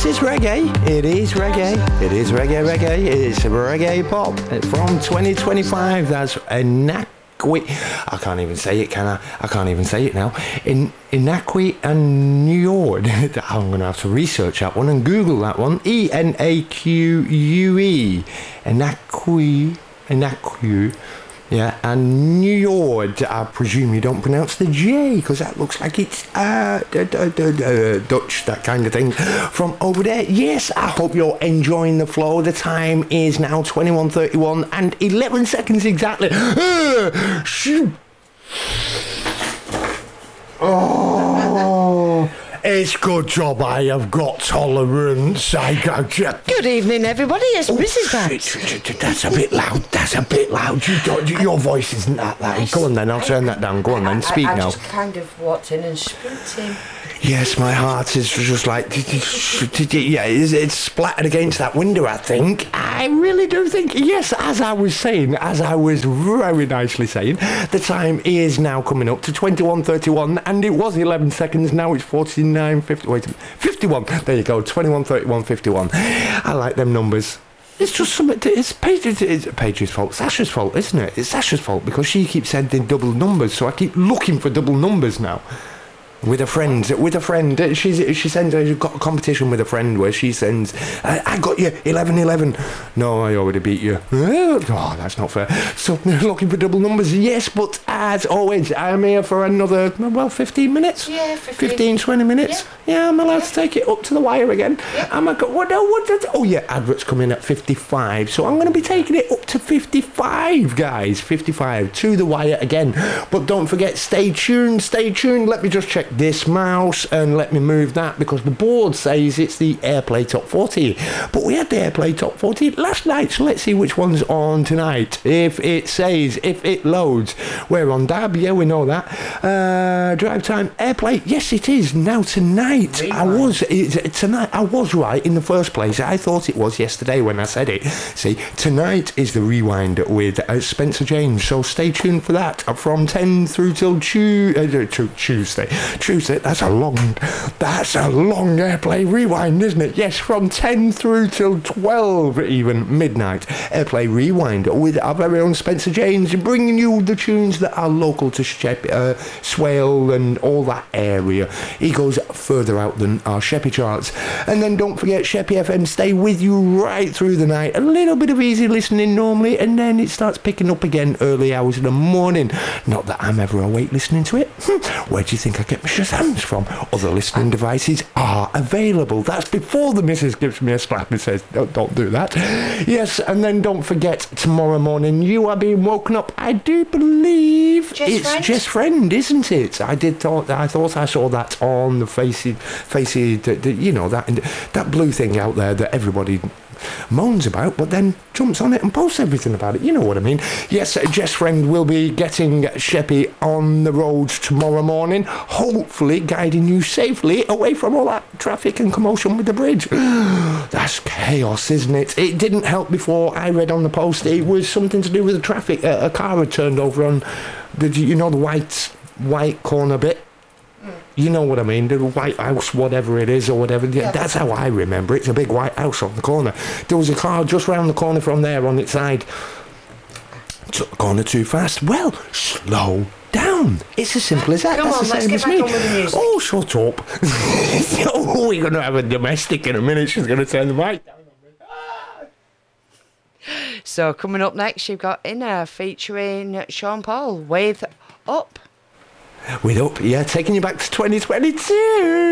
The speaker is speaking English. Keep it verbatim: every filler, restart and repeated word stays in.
This is reggae. It is reggae. It is reggae, reggae. It's reggae pop from twenty twenty-five. That's Inaqui. I can't even say it, can I? I can't even say it now. In Inaqui and New York. I'm going to have to research that one and Google that one. E N A Q U E. Inaqui. Inaqui. Yeah, and New York. I presume you don't pronounce the J, because that looks like it's uh, d- d- d- d- Dutch, that kind of thing, from over there. Yes, I hope you're enjoying the flow. The time is now twenty-one thirty-one and eleven seconds exactly. Uh, shoot. Oh, it's good job I have got tolerance. I got. Good evening, everybody. It's Oh, Missus Banks. shit, that's a bit loud. That's a bit loud. You don't, your voice isn't that loud. Go on then. I'll turn that down. Go on then. Speak I, I now. just kind of walked in and spooked him. Yes, my heart is just like, yeah, it's, it's splattered against that window, I think. I really do think, yes, as I was saying, as I was very nicely saying, the time is now coming up to twenty-one thirty-one, and it was eleven seconds, now it's forty-nine fifty, wait, fifty-one, there you go, twenty-one thirty-one fifty-one. I like them numbers. It's just something, to, it's Paige's, it's Paige's fault, Sasha's fault, isn't it? It's Sasha's fault, because she keeps sending double numbers, so I keep looking for double numbers now. With a friend, with a friend, she's she sends. She's got a competition with a friend where she sends. I, I got you eleven eleven. No, I already beat you. Oh, that's not fair. So looking for double numbers, yes. But as always, I'm here for another well, fifteen minutes. Yeah, fifteen. fifteen, twenty minutes. Yeah, yeah I'm allowed yeah. to take it up to the wire again. Yeah. Am I? What? No, what? Oh yeah, adverts come in at fifty-five. So I'm going to be taking it up to fifty-five, guys. fifty-five to the wire again. But don't forget, stay tuned. Stay tuned. Let me just check this mouse and let me move that, because the board says it's the Airplay Top forty, but we had the Airplay Top forty last night, so let's see which one's on tonight. If it says, if it loads, we're on Dab, yeah, we know that. uh, Drive Time Airplay, yes it is now tonight. Rewind. I was it, tonight I was right in the first place. I thought it was yesterday when I said it. See, tonight is the Rewind with uh, Spencer James, so stay tuned for that from ten through till tu- uh, Tuesday Tuesday, that's a long, that's a long Airplay Rewind, isn't it? Yes, from ten through till twelve, even midnight. Airplay Rewind with our very own Spencer James, bringing you the tunes that are local to Shep, uh, Swale and all that area. He goes further out than our Sheppy charts. And then don't forget, Sheppy F M stay with you right through the night. A little bit of easy listening normally, and then it starts picking up again early hours in the morning. Not that I'm ever awake listening to it. Where do you think I get my Shazams from? Other listening devices are available. That's before the missus gives me a slap and says, don't, don't do that. Yes, and then don't forget, tomorrow morning you are being woken up, I do believe Just it's friend? Just Friend, isn't it? I did thought I thought I saw that on the facey, facey, the, the, you know, that that blue thing out there that everybody moans about, but then jumps on it and posts everything about it. You know what I mean? Yes, Jess Friend will be getting Sheppy on the roads tomorrow morning, hopefully guiding you safely away from all that traffic and commotion with the bridge. That's chaos, isn't it? It didn't help before. I read on the post it was something to do with the traffic. A, a car had turned over on the, you know, the white white corner bit. You know what I mean, the White House, whatever it is, or whatever. Yeah, that's how I remember it. It's a big white house on the corner. There was a car just round the corner from there on its side. Took the corner too fast. Well, slow down. It's as simple as that. Come That's on, the let's same get as back me. on with the music. Oh, shut up. Oh, we're going to have a domestic in a minute. She's going to turn the mic down on me. So coming up next, you've got Inner featuring Sean Paul with Up. With Up, yeah, taking you back to twenty twenty-two.